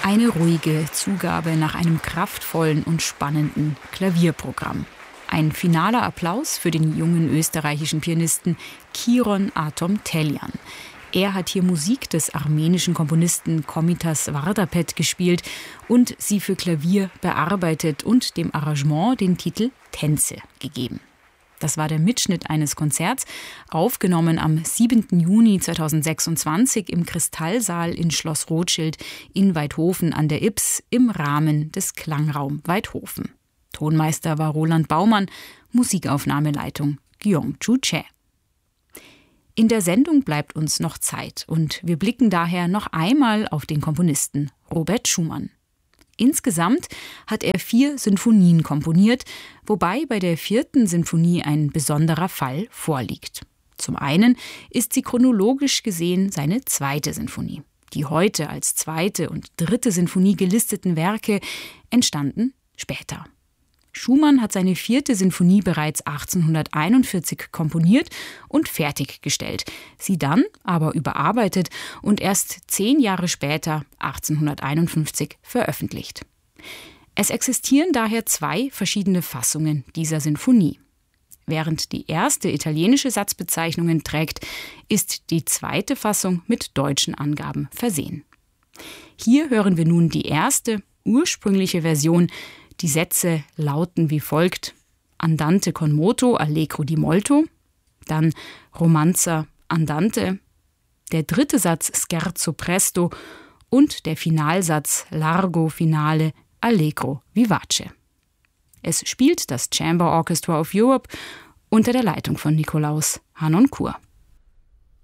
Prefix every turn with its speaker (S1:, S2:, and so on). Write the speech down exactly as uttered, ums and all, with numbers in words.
S1: Eine ruhige Zugabe nach einem kraftvollen und spannenden Klavierprogramm. Ein finaler Applaus für den jungen österreichischen Pianisten Kiron Atom-Teljan. Er hat hier Musik des armenischen Komponisten Komitas Vardapet gespielt und sie für Klavier bearbeitet und dem Arrangement den Titel Tänze gegeben. Das war der Mitschnitt eines Konzerts, aufgenommen am siebenten Juni zweitausendsechsundzwanzig im Kristallsaal in Schloss Rothschild in Waidhofen an der Ybbs im Rahmen des Klangraum Waidhofen. Tonmeister war Roland Baumann, Musikaufnahmeleitung Guillaume Chouchet. In der Sendung bleibt uns noch Zeit und wir blicken daher noch einmal auf den Komponisten Robert Schumann. Insgesamt hat er vier Sinfonien komponiert, wobei bei der vierten Sinfonie ein besonderer Fall vorliegt. Zum einen ist sie chronologisch gesehen seine zweite Sinfonie. Die heute als zweite und dritte Sinfonie gelisteten Werke entstanden später. Schumann hat seine vierte Sinfonie bereits achtzehnhunderteinundvierzig komponiert und fertiggestellt, sie dann aber überarbeitet und erst zehn Jahre später, achtzehnhunderteinundfünfzig, veröffentlicht. Es existieren daher zwei verschiedene Fassungen dieser Sinfonie. Während die erste italienische Satzbezeichnungen trägt, ist die zweite Fassung mit deutschen Angaben versehen. Hier hören wir nun die erste, ursprüngliche Version. Die Sätze lauten wie folgt: Andante con moto, allegro di molto, dann Romanza andante, der dritte Satz Scherzo presto und der Finalsatz Largo finale, allegro vivace. Es spielt das Chamber Orchestra of Europe unter der Leitung von Nikolaus Harnoncourt.